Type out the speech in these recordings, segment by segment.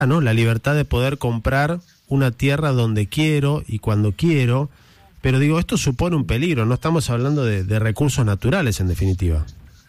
¿no? La libertad de poder comprar una tierra donde quiero y cuando quiero, pero digo, esto supone un peligro, no estamos hablando de recursos naturales en definitiva.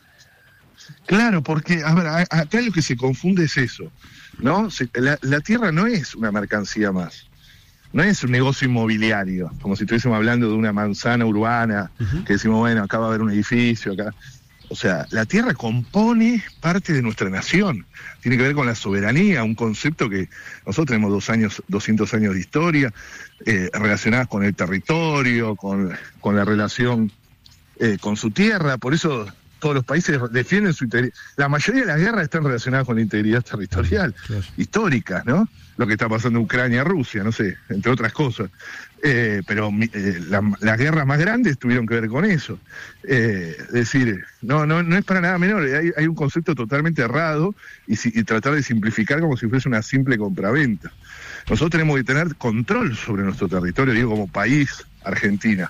Claro, porque a ver, acá lo que se confunde es eso, ¿no? La tierra no es una mercancía más, no es un negocio inmobiliario, como si estuviésemos hablando de una manzana urbana, que decimos, bueno, acá va a haber un edificio, acá. O sea, la tierra compone parte de nuestra nación, tiene que ver con la soberanía, un concepto que nosotros tenemos 200 años de historia, relacionadas con el territorio, con la relación con su tierra, por eso todos los países defienden su integridad. La mayoría de las guerras están relacionadas con la integridad territorial, históricas, ¿no? Lo que está pasando en Ucrania, Rusia, no sé, entre otras cosas. Pero las guerras más grandes tuvieron que ver con eso. Es decir, no es para nada menor, hay un concepto totalmente errado y tratar de simplificar como si fuese una simple compraventa. Nosotros tenemos que tener control sobre nuestro territorio, digo, como país, Argentina.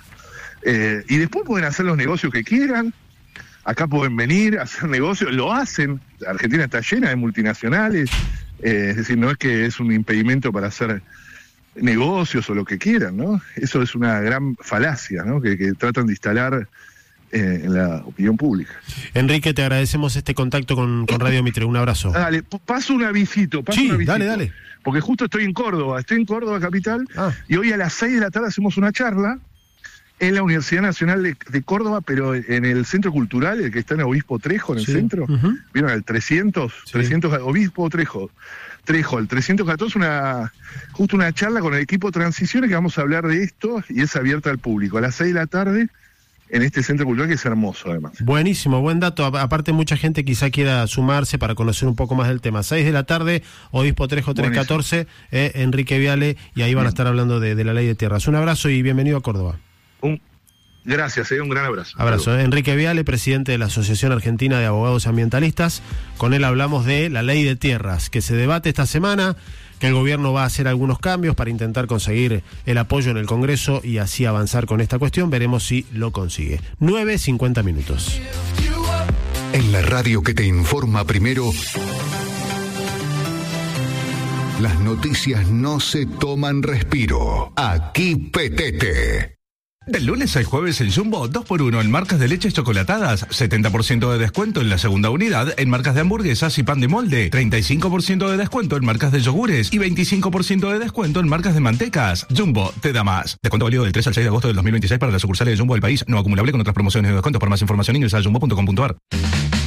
Y después pueden hacer los negocios que quieran. Acá pueden venir a hacer negocios, lo hacen. Argentina está llena de multinacionales, es decir, no es que es un impedimento para hacer negocios o lo que quieran, ¿no? Eso es una gran falacia, ¿no? Que tratan de instalar en la opinión pública. Enrique, te agradecemos este contacto con Radio Mitre, un abrazo. Dale, paso un avisito. Dale. Porque justo estoy en Córdoba capital, y hoy a las 6 de la tarde hacemos una charla en la Universidad Nacional de Córdoba, pero en el Centro Cultural, el que está en Obispo Trejo, en el centro. ¿Vieron el 300? Sí. 300 Obispo Trejo, el 314, justo una charla con el equipo Transiciones que vamos a hablar de esto, y es abierta al público, a las 6 de la tarde, en este Centro Cultural, que es hermoso además. Buenísimo, buen dato. Aparte, mucha gente quizá quiera sumarse para conocer un poco más del tema. 6 de la tarde, Obispo Trejo 314, Enrique Viale, y ahí van a estar hablando de la ley de tierras. Un abrazo y bienvenido a Córdoba. Gracias, un gran abrazo. Abrazo. Enrique Viale, presidente de la Asociación Argentina de Abogados Ambientalistas. Con él hablamos de la ley de tierras, que se debate esta semana, que el gobierno va a hacer algunos cambios para intentar conseguir el apoyo en el Congreso y así avanzar con esta cuestión. Veremos si lo consigue. 9:50 minutos. En la radio que te informa primero, las noticias no se toman respiro. Aquí Petete. Del lunes al jueves el Jumbo 2x1 en marcas de leches chocolatadas, 70% de descuento en la segunda unidad en marcas de hamburguesas y pan de molde, 35% de descuento en marcas de yogures y 25% de descuento en marcas de mantecas. Jumbo te da más. Descuento válido del 3 al 6 de agosto del 2026 para las sucursales de Jumbo del país, no acumulable con otras promociones de descuento. Por más información ingresa a jumbo.com.ar.